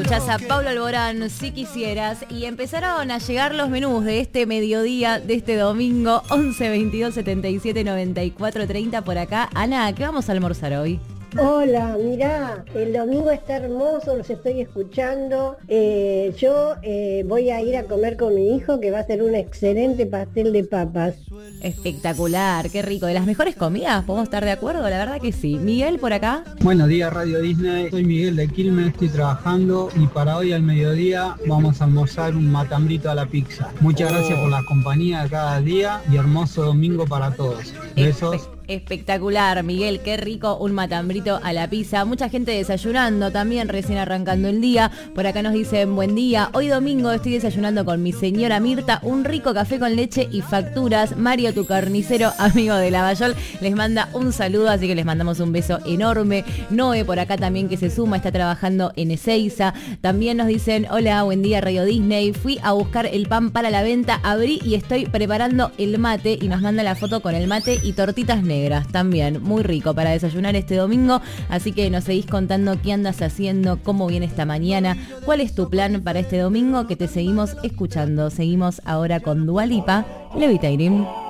Escuchás a Pablo Alborán, Si Quisieras, y empezaron a llegar los menús de este mediodía, de este domingo, 11 22 77 94 30 por acá. Ana, ¿qué vamos a almorzar hoy? Hola, mirá, el domingo está hermoso, los estoy escuchando. Yo voy a ir a comer con mi hijo, que va a hacer un excelente pastel de papas. Espectacular, qué rico. ¿De las mejores comidas? ¿Podemos estar de acuerdo? La verdad que sí. Miguel, por acá. Buenos días, Radio Disney. Soy Miguel de Quilmes, estoy trabajando y para hoy al mediodía vamos a almorzar un matambrito a la pizza. Muchas gracias por la compañía de cada día y hermoso domingo para todos. Besos. Espectacular, Miguel, qué rico un matambrito a la pizza. Mucha gente desayunando también, recién arrancando el día. Por acá nos dicen buen día. Hoy domingo estoy desayunando con mi señora Mirta un rico café con leche y facturas. Mario, tu carnicero, amigo de Lavallol, les manda un saludo, así que les mandamos un beso enorme. Noé por acá también que se suma, está trabajando en Ezeiza. También nos dicen, hola, buen día Radio Disney. Fui a buscar el pan para la venta, abrí y estoy preparando el mate y nos manda la foto con el mate y tortitas negras. También muy rico para desayunar este domingo, así que nos seguís contando qué andas haciendo, cómo viene esta mañana, cuál es tu plan para este domingo, que te seguimos escuchando. Seguimos ahora con Dua Lipa, Levitating.